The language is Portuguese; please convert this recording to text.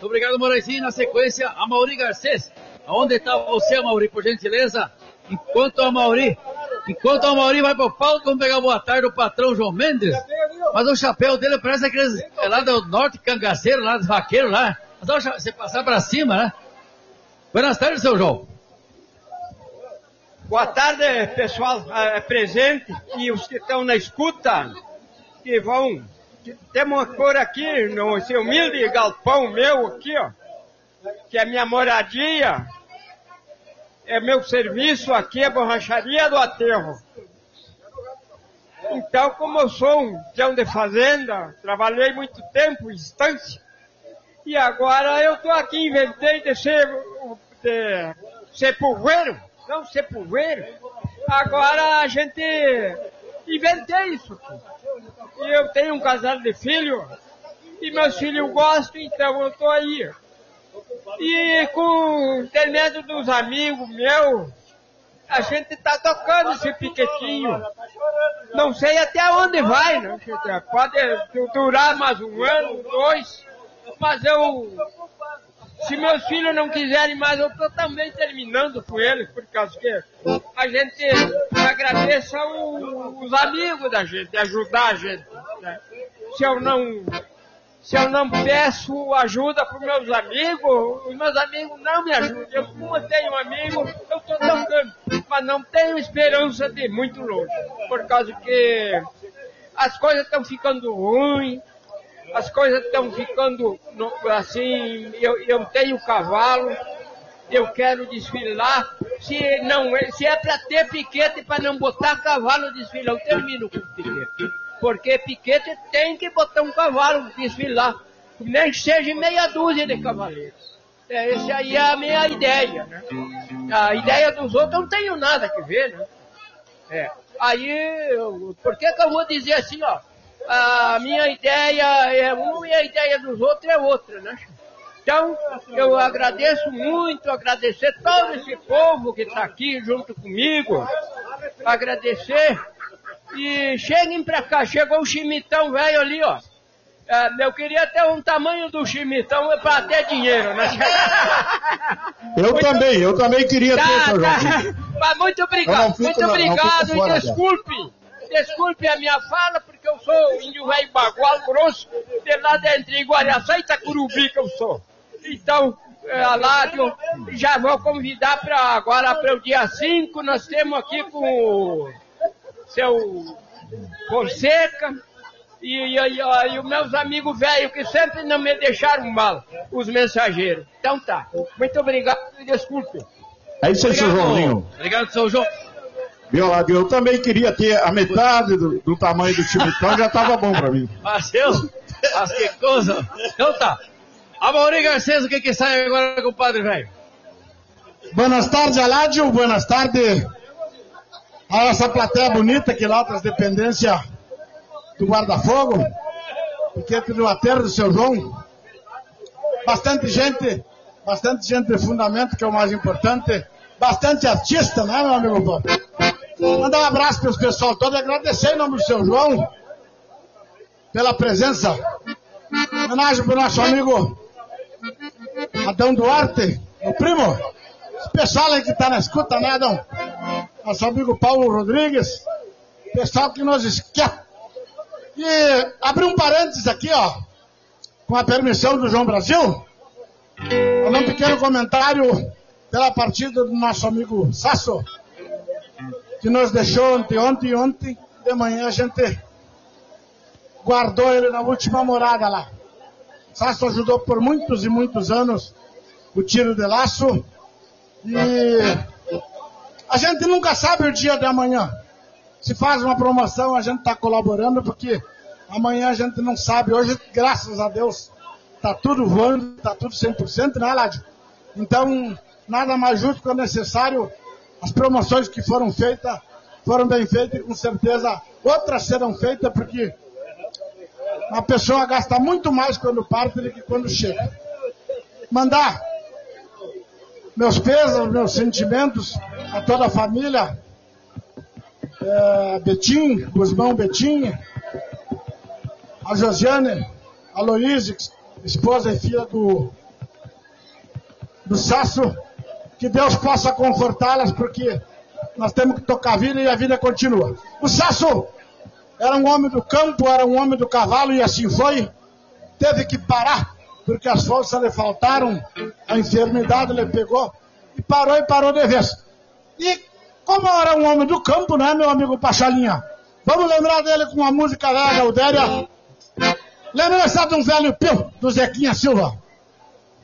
Obrigado, Moraizinho. Na sequência, a Mauri Garcês. Onde está você, Mauri, por gentileza? Enquanto a Mauri vai pro palco, vamos pegar o boa tarde do patrão João Mendes. Mas o chapéu dele parece aqueles lá do norte cangaceiro, lá dos vaqueiros lá. Mas você passar para cima, né? Boas tardes, seu João. Boa tarde, pessoal presente e os que estão na escuta, que vão... Temos uma cor aqui, no seu humilde galpão meu aqui, ó, que é minha moradia, é meu serviço aqui, a borracharia do aterro. Então, como eu sou um peão de fazenda, trabalhei muito tempo em estância, e agora eu estou aqui, inventei de ser sepulveiro. Não, sepulveiro. Agora a gente inventei isso aqui. E eu tenho um casal de filhos, e meus filhos gostam, então eu tô aí. E com o intermédio dos amigos meus, a gente tá tocando esse piquetinho. Não sei até onde vai, né? Pode durar mais um ano, 2, mas se meus filhos não quiserem mais, eu estou também terminando com eles, por causa que a gente agradece os amigos da gente, ajudar a gente. Né? Se eu não peço ajuda para os meus amigos não me ajudam. Eu, como tenho um amigo, eu estou tocando, mas não tenho esperança de ir muito longe, por causa que as coisas estão ficando ruins. As coisas estão ficando assim, eu tenho cavalo, eu quero desfilar. Se é para ter piquete para não botar cavalo desfilar, eu termino com piquete. Porque piquete tem que botar um cavalo desfilar, nem que seja meia dúzia de cavaleiros. Essa aí é a minha ideia, né? A ideia dos outros eu não tenho nada que ver, né? Por que eu vou dizer assim, ó? A minha ideia é uma e a ideia dos outros é outra, né? Então, eu agradeço muito, agradecer todo esse povo que está aqui junto comigo, agradecer, e cheguem pra cá, chegou o chimitão velho ali, ó. Eu queria ter um tamanho do chimitão para ter dinheiro, né? Eu também queria ter, seu João. Mas muito obrigado, e desculpe a minha fala, porque eu sou índio velho bagual grosso, de lá entre Guaraçá e Itacurubi que eu sou. Então, Aládio, já vou convidar para o dia 5, nós temos aqui com o seu Fonseca e os meus amigos velhos que sempre não me deixaram mal, os mensageiros. Então tá, muito obrigado e desculpe. É isso aí, seu Joãozinho. Obrigado, seu João. Eu também queria ter a metade do tamanho do chimitão, já estava bom para mim. Mas que coisa. Então tá. A Mauri Garcês, o que sai agora com o padre velho? Boas tardes, Aládio. Boas tardes a essa plateia bonita que lá das dependências do guarda-fogo, piquete do aterro do seu João. Bastante gente de fundamento, que é o mais importante. Bastante artista, né, meu amigo? Mandar um abraço para os pessoal todo, agradecer em nome do seu João pela presença. Homenagem para o nosso amigo Adão Duarte, o primo. Esse pessoal aí que está na escuta, né, Adão? Nosso amigo Paulo Rodrigues, pessoal que nos esquece. E abrir um parênteses aqui, ó, com a permissão do João Brasil, um pequeno comentário pela partida do nosso amigo Sasso, que nos deixou ontem de manhã a gente guardou ele na última morada lá. Sasso ajudou por muitos e muitos anos o tiro de laço, e a gente nunca sabe o dia de amanhã. Se faz uma promoção, a gente está colaborando, porque amanhã a gente não sabe. Hoje, graças a Deus, está tudo voando, está tudo 100%, né, Ládio? Então, nada mais justo que o necessário. As promoções que foram feitas, foram bem feitas, e com certeza outras serão feitas, porque a pessoa gasta muito mais quando parte do que quando chega. Mandar meus pesos, meus sentimentos a toda a família, Betinho, Guzmão Betinho, a Josiane, a Loíse, esposa e filha do do Sasso, que Deus possa confortá-las, porque nós temos que tocar a vida e a vida continua. O Sasso era um homem do campo, era um homem do cavalo e assim foi. Teve que parar, porque as forças lhe faltaram, a enfermidade lhe pegou, e parou de vez. E como era um homem do campo, né, meu amigo Pachalinha? Vamos lembrar dele com uma música da Gaudéria. Lembrança de um velho pio, do Zequinha Silva.